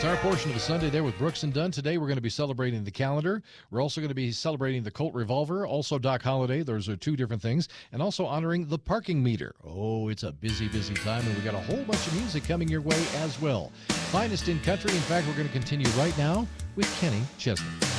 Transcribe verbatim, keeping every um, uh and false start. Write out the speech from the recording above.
It's our portion of the Sunday there with Brooks and Dunn. Today we're going to be celebrating the calendar. We're also going to be celebrating the Colt Revolver, also Doc Holliday. Those are two different things. And also honoring the parking meter. Oh, it's a busy, busy time, and we got a whole bunch of music coming your way as well. Finest in country. In fact, we're going to continue right now with Kenny Chesney.